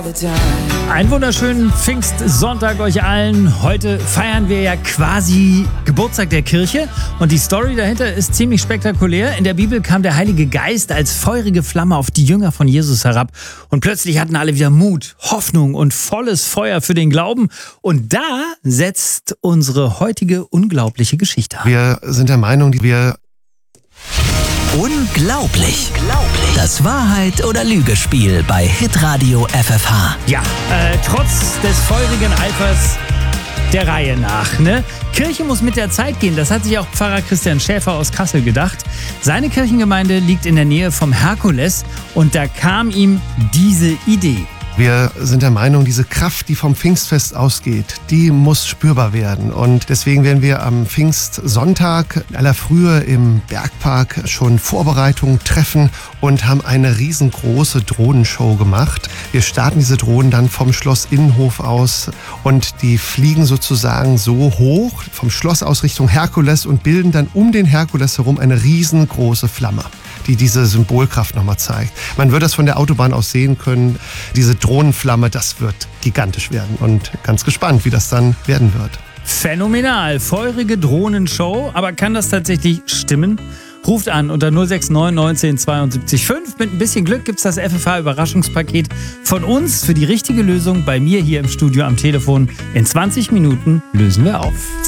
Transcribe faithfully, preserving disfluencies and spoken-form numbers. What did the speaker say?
Einen wunderschönen Pfingstsonntag euch allen. Heute feiern wir ja quasi Geburtstag der Kirche und die Story dahinter ist ziemlich spektakulär. In der Bibel kam der Heilige Geist als feurige Flamme auf die Jünger von Jesus herab und plötzlich hatten alle wieder Mut, Hoffnung und volles Feuer für den Glauben. Und da setzt unsere heutige unglaubliche Geschichte an. Wir sind der Meinung, wir Unglaublich. Das Wahrheit- oder Lügespiel bei Hitradio F F H. Ja, äh, trotz des feurigen Eifers der Reihe nach, ne? Kirche muss mit der Zeit gehen, das hat sich auch Pfarrer Christian Schäfer aus Kassel gedacht. Seine Kirchengemeinde liegt in der Nähe vom Herkules und da kam ihm diese Idee. Wir sind der Meinung, diese Kraft, die vom Pfingstfest ausgeht, die muss spürbar werden. Und deswegen werden wir am Pfingstsonntag in aller Frühe im Bergpark schon Vorbereitungen treffen und haben eine riesengroße Drohnenshow gemacht. Wir starten diese Drohnen dann vom Schloss Innenhof aus und die fliegen sozusagen so hoch vom Schloss aus Richtung Herkules und bilden dann um den Herkules herum eine riesengroße Flamme, die diese Symbolkraft nochmal zeigt. Man wird das von der Autobahn aus sehen können. Diese Drohnenflamme, das wird gigantisch werden und ganz gespannt, wie das dann werden wird. Phänomenal, feurige Drohnenshow, aber kann das tatsächlich stimmen? Ruft an unter null sechs neun neunzehn zweiundsiebzig fünf. Mit ein bisschen Glück gibt's das F F H-Überraschungspaket von uns für die richtige Lösung bei mir hier im Studio am Telefon. In zwanzig Minuten lösen wir auf.